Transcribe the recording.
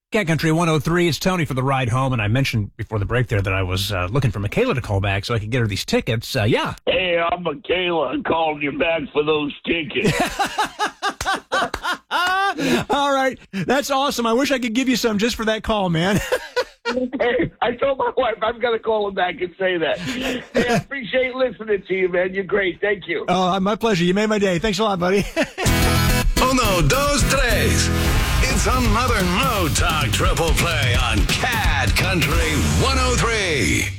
Cat Country 103, it's Tony for the ride home, and I mentioned before the break there that I was looking for Michaela to call back so I could get her these tickets. Yeah. Hey, I'm Michaela. I'm calling you back for those tickets. All right. That's awesome. I wish I could give you some just for that call, man. Hey, I told my wife I'm going to call him back and say that. Hey, I appreciate listening to you, man. You're great. Thank you. Oh, my pleasure. You made my day. Thanks a lot, buddy. Uno, dos, tres. It's another No Talk Triple Play on Cat Country 103.